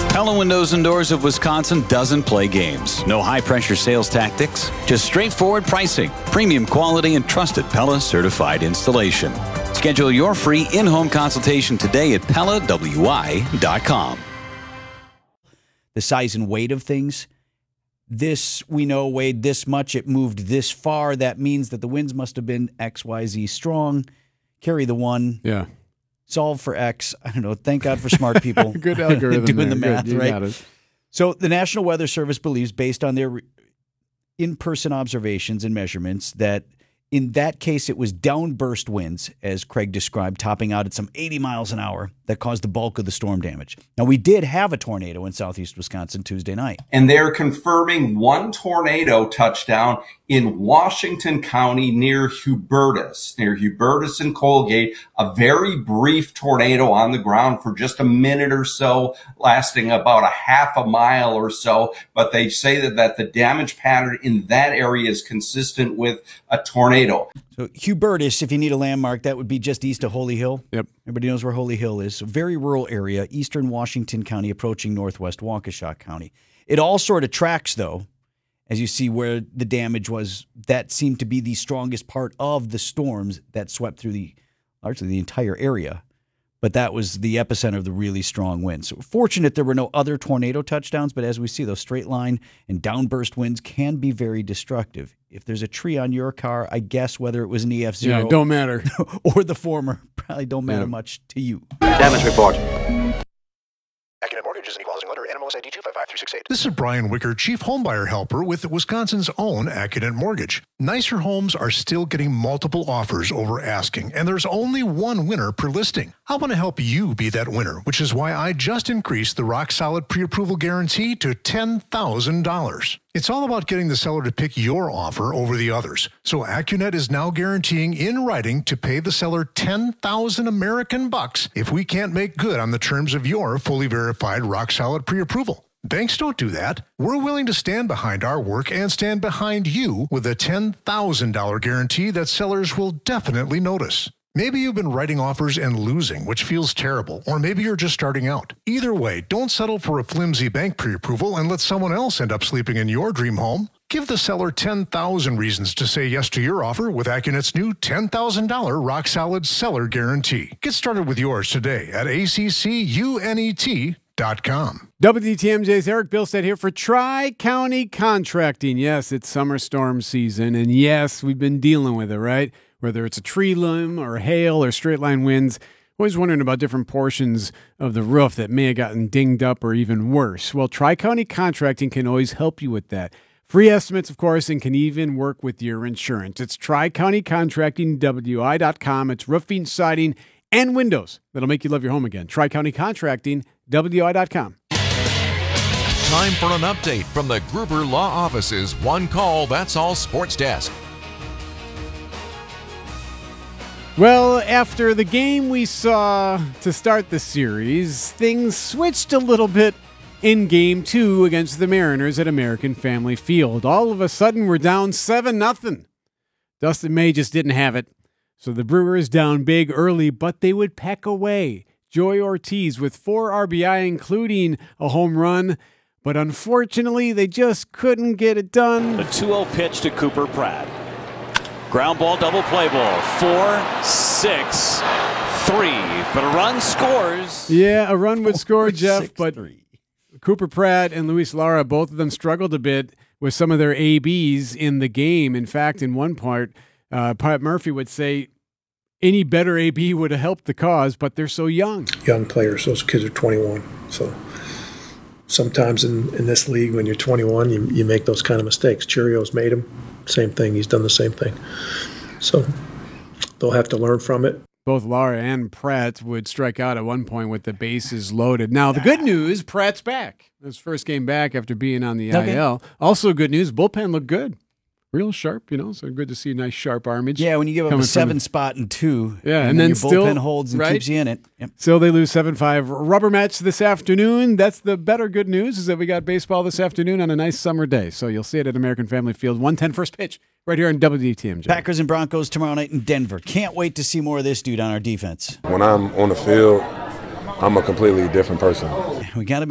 Pella Windows and Doors of Wisconsin doesn't play games. No high-pressure sales tactics, just straightforward pricing, premium quality, and trusted Pella certified installation. Schedule your free in-home consultation today at PellaWI.com. The size and weight of things. This, we know, weighed this much. It moved this far. That means that the winds must have been XYZ strong. Carry the one. Yeah. Solve for X. I don't know. Thank God for smart people. Good algorithm. Doing there. the math, Good. You right? got it. So the National Weather Service believes, based on their in-person observations and measurements, that in that case it was downburst winds, as Craig described, topping out at some 80 miles an hour that caused the bulk of the storm damage. Now, we did have a tornado in southeast Wisconsin Tuesday night. And they're confirming one tornado touchdown in Washington County near Hubertus and Colgate, a very brief tornado on the ground for just a minute or so, lasting about a half a mile or so. But they say that the damage pattern in that area is consistent with a tornado. So Hubertus, if you need a landmark, that would be just east of Holy Hill. Yep. Everybody knows where Holy Hill is. So very rural area, eastern Washington County, approaching northwest Waukesha County. It all sort of tracks, though, as you see where the damage was. That seemed to be the strongest part of the storms that swept through largely the entire area. But that was the epicenter of the really strong winds. So fortunate there were no other tornado touchdowns, but as we see, those straight line and downburst winds can be very destructive. If there's a tree on your car, I guess whether it was an EF0 Yeah, don't matter. or the former probably don't matter much to you. Damage report. Accident Mortgage is an equal housing lender. NMLS ID 255368. This is Brian Wicker, Chief Homebuyer Helper with Wisconsin's own Accident Mortgage. Nicer homes are still getting multiple offers over asking, and there's only one winner per listing. I want to help you be that winner, which is why I just increased the rock-solid pre-approval guarantee to $10,000. It's all about getting the seller to pick your offer over the others. So AccuNet is now guaranteeing in writing to pay the seller 10,000 American bucks if we can't make good on the terms of your fully verified rock-solid pre-approval. Banks don't do that. We're willing to stand behind our work and stand behind you with a $10,000 guarantee that sellers will definitely notice. Maybe you've been writing offers and losing, which feels terrible, or maybe you're just starting out. Either way, don't settle for a flimsy bank pre-approval and let someone else end up sleeping in your dream home. Give the seller 10,000 reasons to say yes to your offer with AccuNet's new $10,000 rock-solid seller guarantee. Get started with yours today at ACCUNET.com. WTMJ's Eric Bilstead here for Tri-County Contracting. Yes, it's summer storm season, and yes, we've been dealing with it, right? Whether it's a tree limb or hail or straight line winds, always wondering about different portions of the roof that may have gotten dinged up or even worse. Well, Tri-County Contracting can always help you with that. Free estimates, of course, and can even work with your insurance. It's Tri-County Contracting, WI.com. It's roofing, siding, and windows that'll make you love your home again. Tri-County Contracting, WI.com. Time for an update from the Gruber Law Office's One Call, That's All Sports Desk. Well, after the game we saw to start the series, things switched a little bit in Game 2 against the Mariners at American Family Field. All of a sudden, we're down 7-0. Dustin May just didn't have it. So the Brewers down big early, but they would peck away. Joey Ortiz with 4 RBI, including a home run. But unfortunately, they just couldn't get it done. The 2-0 pitch to Cooper Pratt. Ground ball, double play ball. 4, 6, 3. But a run scores. Yeah, a run would score, Jeff. 6, but 3. Cooper Pratt and Luis Lara, both of them struggled a bit with some of their ABs in the game. In fact, in one part, Pat Murphy would say any better AB would have helped the cause, but they're so young. Young players, those kids are 21. So sometimes in this league, when you're 21, you make those kind of mistakes. Cheerios made them. Same thing. He's done the same thing. So they'll have to learn from it. Both Lara and Pratt would strike out at one point with the bases loaded. Now, the good news, Pratt's back. His first game back after being on the IL. Also good news, bullpen looked good. Real sharp, so good to see a nice sharp armage. Yeah, when you give up a 7 spot and 2, yeah, and then your still, bullpen holds and keeps you in it. Yep. So they lose 7-5. Rubber match this afternoon. That's the better good news, is that we got baseball this afternoon on a nice summer day. So you'll see it at American Family Field. 1:10 first pitch right here on WTMJ. Packers and Broncos tomorrow night in Denver. Can't wait to see more of this dude on our defense. When I'm on the field, I'm a completely different person. We got him.